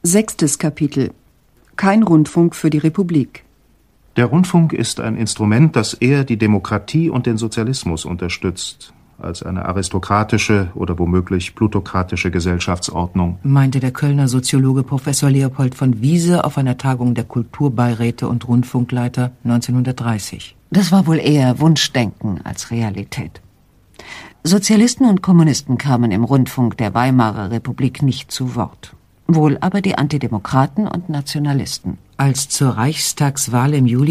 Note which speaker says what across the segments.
Speaker 1: 6. Kapitel. Kein Rundfunk für die Republik.
Speaker 2: Der Rundfunk ist ein Instrument, das eher die Demokratie und den Sozialismus unterstützt, als eine aristokratische oder womöglich plutokratische Gesellschaftsordnung,
Speaker 3: meinte der Kölner Soziologe Professor Leopold von Wiese auf einer Tagung der Kulturbeiräte und Rundfunkleiter 1930.
Speaker 4: Das war wohl eher Wunschdenken als Realität. Sozialisten und Kommunisten kamen im Rundfunk der Weimarer Republik nicht zu Wort. Wohl aber die Antidemokraten und Nationalisten.
Speaker 3: Als zur Reichstagswahl im Juli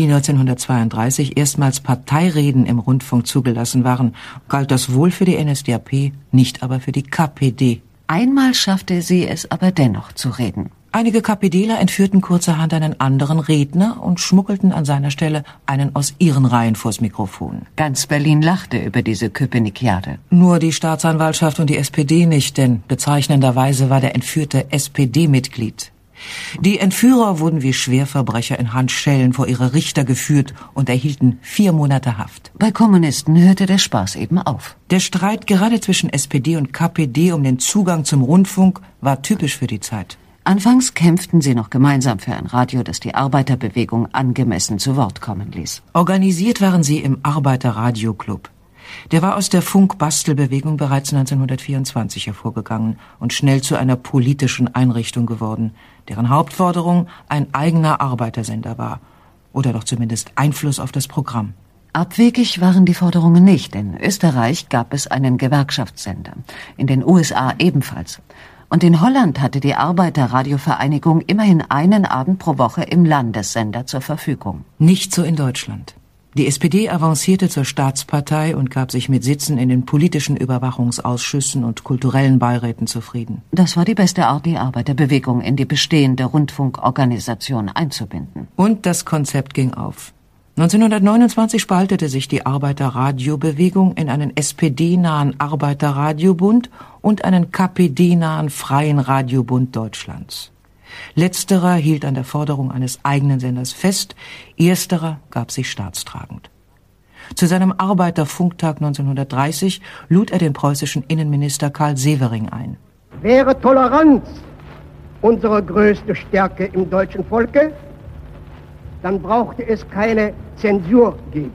Speaker 3: 1932 erstmals Parteireden im Rundfunk zugelassen waren, galt das wohl für die NSDAP, nicht aber für die KPD.
Speaker 4: Einmal schaffte sie es aber dennoch zu reden.
Speaker 3: Einige KPDler entführten kurzerhand einen anderen Redner und schmuggelten an seiner Stelle einen aus ihren Reihen vors Mikrofon.
Speaker 4: Ganz Berlin lachte über diese Köpenikiade.
Speaker 3: Nur die Staatsanwaltschaft und die SPD nicht, denn bezeichnenderweise war der Entführte SPD-Mitglied. Die Entführer wurden wie Schwerverbrecher in Handschellen vor ihre Richter geführt und erhielten 4 Monate Haft.
Speaker 4: Bei Kommunisten hörte der Spaß eben auf.
Speaker 3: Der Streit gerade zwischen SPD und KPD um den Zugang zum Rundfunk war typisch für die Zeit.
Speaker 4: Anfangs kämpften sie noch gemeinsam für ein Radio, das die Arbeiterbewegung angemessen zu Wort kommen ließ.
Speaker 3: Organisiert waren sie im Arbeiterradioclub. Der war aus der Funk-Bastelbewegung bereits 1924 hervorgegangen und schnell zu einer politischen Einrichtung geworden, deren Hauptforderung ein eigener Arbeitersender war. Oder doch zumindest Einfluss auf das Programm.
Speaker 4: Abwegig waren die Forderungen nicht. In Österreich gab es einen Gewerkschaftssender, in den USA ebenfalls. Und in Holland hatte die Arbeiterradiovereinigung immerhin einen Abend pro Woche im Landessender zur Verfügung.
Speaker 3: Nicht so in Deutschland. Die SPD avancierte zur Staatspartei und gab sich mit Sitzen in den politischen Überwachungsausschüssen und kulturellen Beiräten zufrieden.
Speaker 4: Das war die beste Art, die Arbeiterbewegung in die bestehende Rundfunkorganisation einzubinden.
Speaker 3: Und das Konzept ging auf. 1929 spaltete sich die Arbeiterradiobewegung in einen SPD-nahen Arbeiterradiobund und einen KPD-nahen Freien Radiobund Deutschlands. Letzterer hielt an der Forderung eines eigenen Senders fest, ersterer gab sich staatstragend. Zu seinem Arbeiterfunktag 1930 lud er den preußischen Innenminister Karl Severing ein.
Speaker 5: Wäre Toleranz unsere größte Stärke im deutschen Volke, dann brauchte es keine Zensur geben.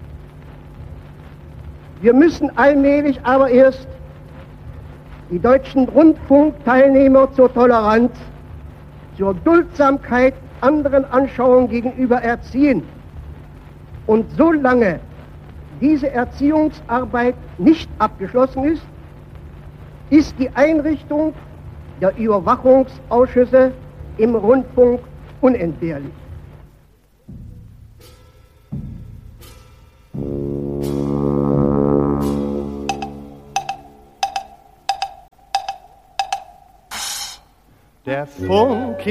Speaker 5: Wir müssen allmählich aber erst die deutschen Rundfunkteilnehmer zur Toleranz, zur Duldsamkeit anderen Anschauungen gegenüber erziehen. Und solange diese Erziehungsarbeit nicht abgeschlossen ist, ist die Einrichtung der Überwachungsausschüsse im Rundfunk unentbehrlich.
Speaker 6: Der Funk